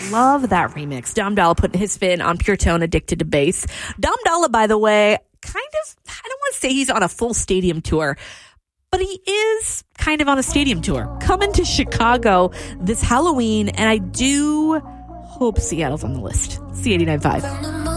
Love that remix. Dom Dolla putting his spin on Pure Tone, Addicted to Bass. Dom Dolla, by the way, I don't want to say he's on a full stadium tour, but he is kind of on a stadium tour. Coming to Chicago this Halloween, and I do hope Seattle's on the list. C89.5.